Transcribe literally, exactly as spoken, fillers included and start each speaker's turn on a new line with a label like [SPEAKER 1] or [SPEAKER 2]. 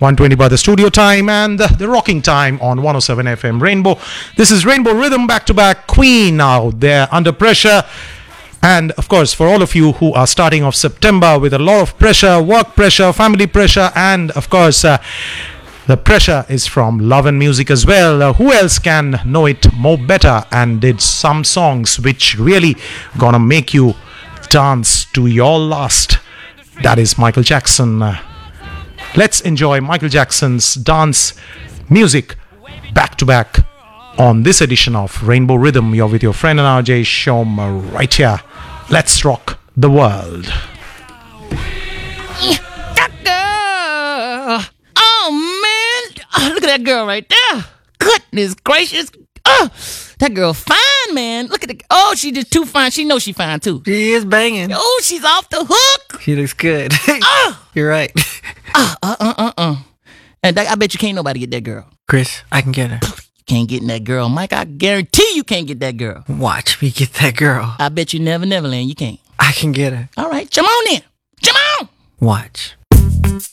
[SPEAKER 1] one twenty by the studio time and the, the rocking time on one oh seven F M Rainbow. This is Rainbow Rhythm back-to-back. Queen out there under pressure. And of course, for all of you who are starting off September with a lot of pressure, work pressure, family pressure, and of course, uh, the pressure is from love and music as well. Uh, who else can know it more better and did some songs which really gonna make you dance to your last? That is Michael Jackson. Uh, let's enjoy Michael Jackson's dance music back to back on this edition of Rainbow Rhythm. You're with your friend and R J Shom uh, right here. Let's rock the world.
[SPEAKER 2] That girl. Oh man, oh, look at that girl right there. Goodness gracious. Oh, that girl fine, man. Look at the. Oh, she just too fine. She knows she fine too.
[SPEAKER 3] She is banging.
[SPEAKER 2] Oh, she's off the hook.
[SPEAKER 3] She looks good.
[SPEAKER 2] Oh.
[SPEAKER 3] You're right.
[SPEAKER 2] Uh, uh, uh, uh, uh. And that, I bet you can't nobody get that girl.
[SPEAKER 3] Chris, I can get her.
[SPEAKER 2] Can't get that girl, Mike. I guarantee you can't get that girl.
[SPEAKER 3] Watch me get that girl.
[SPEAKER 2] I bet you never, Neverland. You can't.
[SPEAKER 3] I can get her.
[SPEAKER 2] All right, come on then. Come on.
[SPEAKER 3] Watch.